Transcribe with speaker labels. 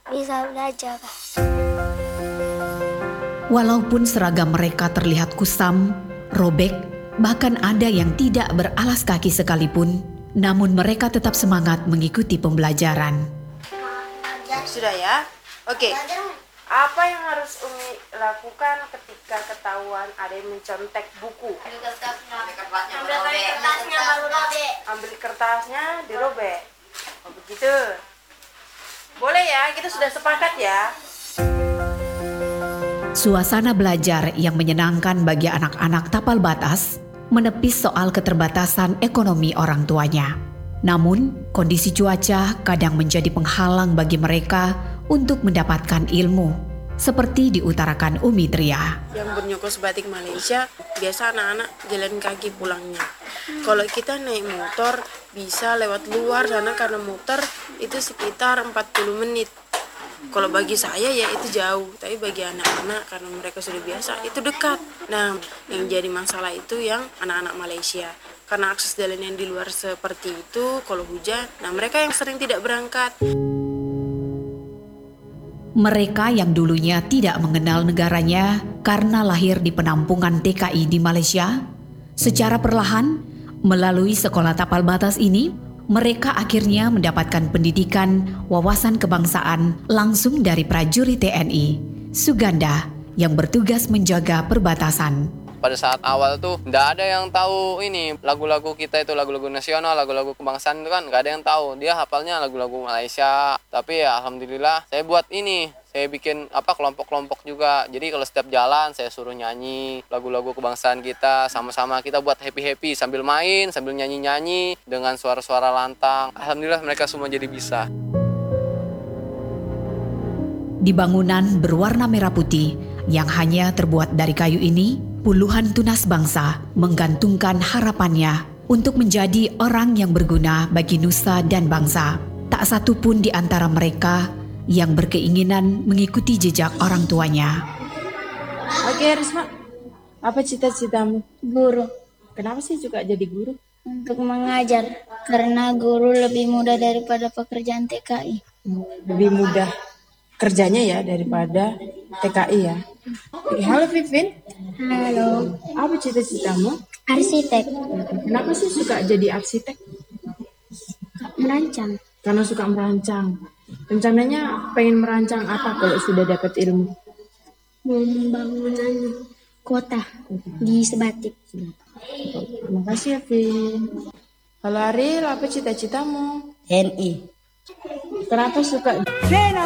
Speaker 1: bisa belajar.
Speaker 2: Walaupun seragam mereka terlihat kusam, robek, bahkan ada yang tidak beralas kaki sekalipun, namun mereka tetap semangat mengikuti pembelajaran.
Speaker 3: Sudah ya? Oke. Apa yang harus Umi lakukan ketika ketahuan ada yang mencontek buku? Ambil kertasnya dirobek. Oh begitu. Boleh ya, kita sudah sepakat ya.
Speaker 2: Suasana belajar yang menyenangkan bagi anak-anak tapal batas menepis soal keterbatasan ekonomi orang tuanya. Namun, kondisi cuaca kadang menjadi penghalang bagi mereka untuk mendapatkan ilmu, seperti diutarakan Umi Tria.
Speaker 3: Yang bernyokos batik Malaysia, biasa anak-anak jalan kaki pulangnya. Kalau kita naik motor, bisa lewat luar sana karena motor itu sekitar 40 menit. Kalau bagi saya ya itu jauh, tapi bagi anak-anak karena mereka sudah biasa itu dekat. Nah, yang jadi masalah itu yang anak-anak Malaysia. Karena akses jalan yang di luar seperti itu, kalau hujan, nah mereka yang sering tidak berangkat.
Speaker 2: Mereka yang dulunya tidak mengenal negaranya karena lahir di penampungan TKI di Malaysia, secara perlahan melalui sekolah tapal batas ini, mereka akhirnya mendapatkan pendidikan wawasan kebangsaan langsung dari prajurit TNI, Suganda, yang bertugas menjaga perbatasan.
Speaker 4: Pada saat awal tuh nggak ada yang tahu ini lagu-lagu kita itu lagu-lagu nasional, lagu-lagu kebangsaan itu kan nggak ada yang tahu. Dia hafalnya lagu-lagu Malaysia. Tapi ya alhamdulillah saya buat ini. Saya bikin kelompok-kelompok juga. Jadi kalau setiap jalan saya suruh nyanyi lagu-lagu kebangsaan kita, sama-sama kita buat happy-happy sambil main, sambil nyanyi-nyanyi dengan suara-suara lantang. Alhamdulillah mereka semua jadi bisa.
Speaker 2: Di bangunan berwarna merah putih yang hanya terbuat dari kayu ini, puluhan tunas bangsa menggantungkan harapannya untuk menjadi orang yang berguna bagi nusa dan bangsa. Tak satu pun di antara mereka yang berkeinginan mengikuti jejak orang tuanya.
Speaker 3: Oke, Risma. Apa cita-citamu?
Speaker 1: Guru,
Speaker 3: Kenapa sih juga jadi guru?
Speaker 1: untuk mengajar, karena guru lebih mudah daripada pekerjaan TKI.
Speaker 3: Lebih mudah kerjanya ya daripada TKI ya. Oke, halo Vivin.
Speaker 1: Halo,
Speaker 3: Apa cita-citamu?
Speaker 1: arsitek,
Speaker 3: Kenapa sih suka jadi arsitek?
Speaker 1: merancang,
Speaker 3: Karena suka merancang. Rencananya pengen merancang apa kalau sudah dapat ilmu?
Speaker 1: pembangunan kota di Sebatik.
Speaker 3: Terima kasih ya, Vin. Halo Ariel, apa cita-citamu?
Speaker 5: TNI.
Speaker 3: Kenapa suka?